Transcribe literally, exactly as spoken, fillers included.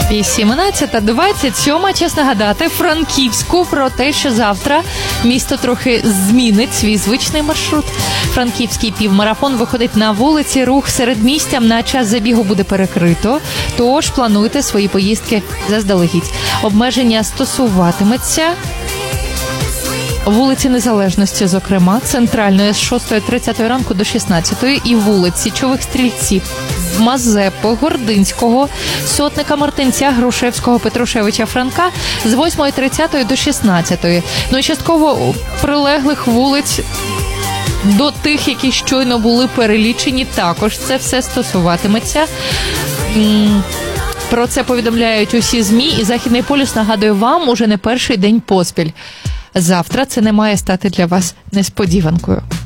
вісімнадцята двадцять сьома. Час нагадати Франківську про те, що завтра місто трохи змінить свій звичний маршрут. Франківський півмарафон виходить на вулиці, рух середмістям на час забігу буде перекрито, тож плануйте свої поїздки заздалегідь. Обмеження стосуватиметься вулиці Незалежності, зокрема, центральної з шостої тридцять ранку до шістнадцятої і вулиць Січових Стрільців, Мазепи, Гординського, Сотника, Мартинця, Грушевського, Петрушевича, Франка з восьмої тридцять до шістнадцятої. Ну і частково прилеглих вулиць до тих, які щойно були перелічені, також це все стосуватиметься. Про це повідомляють усі ЗМІ, і Західний полюс нагадує вам уже не перший день поспіль. Завтра це не має стати для вас несподіванкою.